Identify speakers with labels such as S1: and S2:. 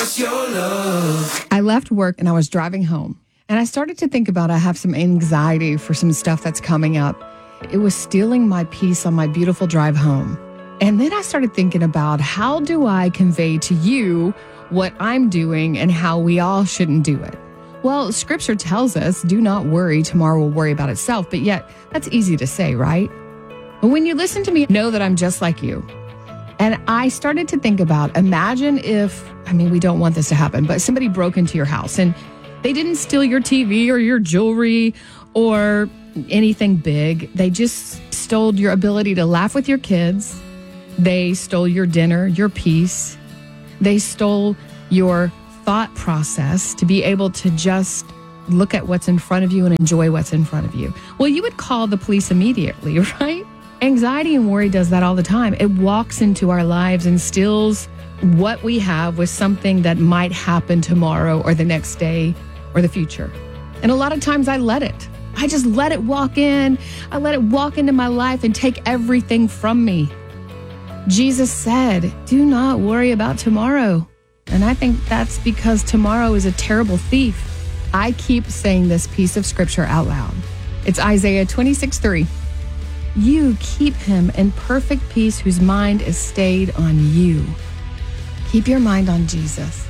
S1: I left work and I was driving home. And I started to think about I have some anxiety for some stuff that's coming up. It was stealing my peace on my beautiful drive home. And then I started thinking about how do I convey to you what I'm doing and how we all shouldn't do it. Well, scripture tells us, do not worry, tomorrow will worry about itself. But yet, that's easy to say, right? But when you listen to me, know that I'm just like you. And I started to think about, imagine if, we don't want this to happen, but somebody broke into your house and they didn't steal your TV or your jewelry or anything big. They just stole your ability to laugh with your kids. They stole your dinner, your peace. They stole your thought process to be able to just look at what's in front of you and enjoy what's in front of you. Well, you would call the police immediately, right? Anxiety and worry does that all the time. It walks into our lives and steals what we have with something that might happen tomorrow or the next day or the future. And a lot of times I let it. I just let it walk in. I let it walk into my life and take everything from me. Jesus said, do not worry about tomorrow. And I think that's because tomorrow is a terrible thief. I keep saying this piece of scripture out loud. It's Isaiah 26:3. You keep him in perfect peace whose mind is stayed on you. Keep your mind on Jesus.